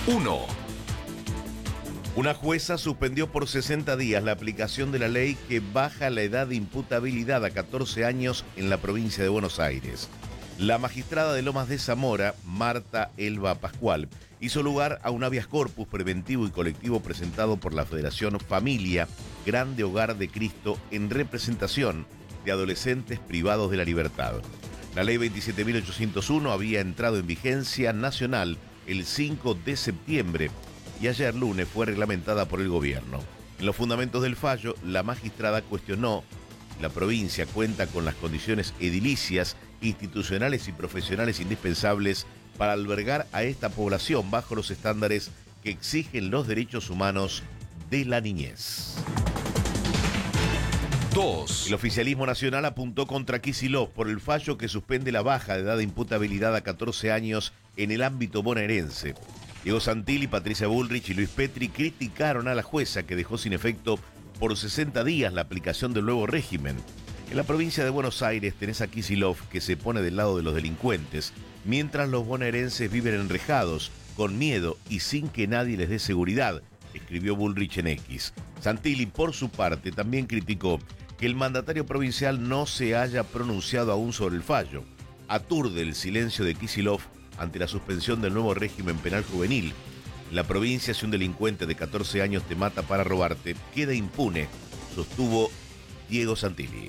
1. Una jueza suspendió por 60 días la aplicación de la ley que baja la edad de imputabilidad a 14 años en la provincia de Buenos Aires. La magistrada de Lomas de Zamora, Marta Elba Pascual, hizo lugar a un habeas corpus preventivo y colectivo presentado por la Federación Familia Grande Hogar de Cristo en representación de adolescentes privados de la libertad. La ley 27.801 había entrado en vigencia nacional el 5 de septiembre y ayer lunes fue reglamentada por el gobierno. En los fundamentos del fallo, la magistrada cuestionó si la provincia cuenta con las condiciones edilicias, institucionales y profesionales indispensables para albergar a esta población bajo los estándares que exigen los derechos humanos de la niñez. 2. El oficialismo nacional apuntó contra Kicillof por el fallo que suspende la baja de edad de imputabilidad a 14 años en el ámbito bonaerense. Diego Santilli, Patricia Bullrich y Luis Petri criticaron a la jueza que dejó sin efecto por 60 días la aplicación del nuevo régimen. En la provincia de Buenos Aires tenés a Kicillof que se pone del lado de los delincuentes, mientras los bonaerenses viven enrejados, con miedo y sin que nadie les dé seguridad, escribió Bullrich en X. Santilli, por su parte, también criticó que el mandatario provincial no se haya pronunciado aún sobre el fallo. Aturde el silencio de Kicillof ante la suspensión del nuevo régimen penal juvenil. En la provincia, si un delincuente de 14 años te mata para robarte, queda impune, sostuvo Diego Santilli.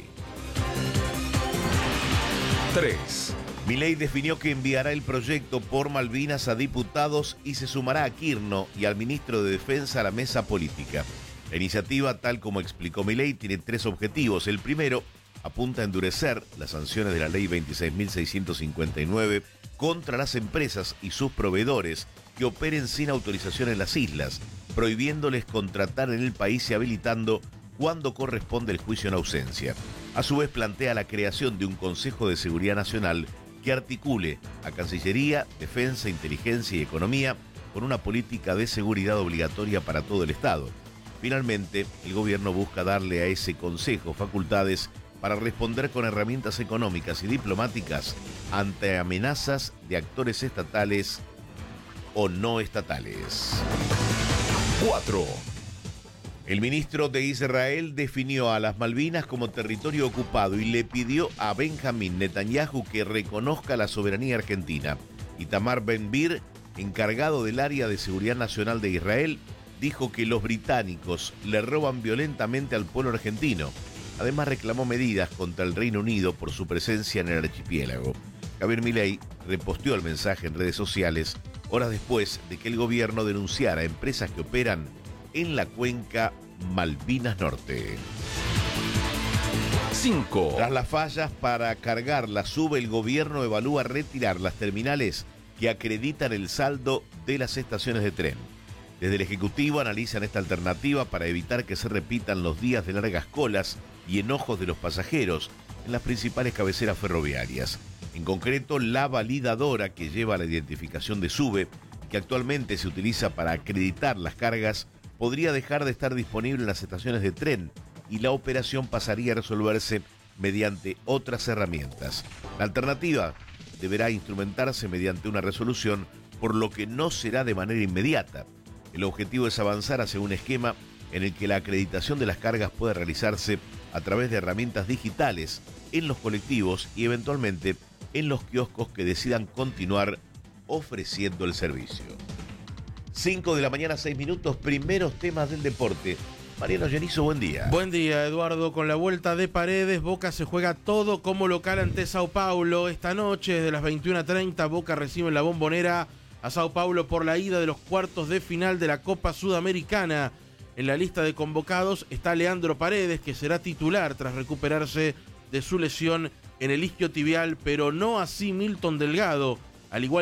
3. Milei definió que enviará el proyecto por Malvinas a diputados y se sumará a Kirchner y al ministro de Defensa a la mesa política. La iniciativa, tal como explicó Milei, tiene 3 objetivos. El primero apunta a endurecer las sanciones de la ley 26.659 contra las empresas y sus proveedores que operen sin autorización en las islas, prohibiéndoles contratar en el país y habilitando cuando corresponde el juicio en ausencia. A su vez, plantea la creación de un Consejo de Seguridad Nacional que articule a Cancillería, Defensa, Inteligencia y Economía con una política de seguridad obligatoria para todo el Estado. Finalmente, el gobierno busca darle a ese consejo facultades para responder con herramientas económicas y diplomáticas ante amenazas de actores estatales o no estatales. 4. El ministro de Israel definió a las Malvinas como territorio ocupado y le pidió a Benjamín Netanyahu que reconozca la soberanía argentina. Itamar Ben-Gvir, encargado del área de seguridad nacional de Israel, dijo que los británicos le roban violentamente al pueblo argentino. Además, reclamó medidas contra el Reino Unido por su presencia en el archipiélago. Javier Milei reposteó el mensaje en redes sociales horas después de que el gobierno denunciara a empresas que operan en la cuenca Malvinas Norte. 5. Tras las fallas para cargar la SUBE, el gobierno evalúa retirar las terminales que acreditan el saldo de las estaciones de tren. Desde el Ejecutivo analizan esta alternativa para evitar que se repitan los días de largas colas y enojos de los pasajeros en las principales cabeceras ferroviarias. En concreto, la validadora que lleva la identificación de SUBE, que actualmente se utiliza para acreditar las cargas, podría dejar de estar disponible en las estaciones de tren y la operación pasaría a resolverse mediante otras herramientas. La alternativa deberá instrumentarse mediante una resolución, por lo que no será de manera inmediata. El objetivo es avanzar hacia un esquema en el que la acreditación de las cargas pueda realizarse a través de herramientas digitales en los colectivos y eventualmente en los kioscos que decidan continuar ofreciendo el servicio. 5 de la mañana, 6 minutos, primeros temas del deporte. Mariano Genizo, buen día. Buen día, Eduardo. Con la vuelta de Paredes, Boca se juega todo como local ante Sao Paulo. Esta noche, desde las 21:30, Boca recibe en la Bombonera a Sao Paulo por la ida de los cuartos de final de la Copa Sudamericana. En la lista de convocados está Leandro Paredes, que será titular tras recuperarse de su lesión en el isquiotibial, pero no así Milton Delgado, al igual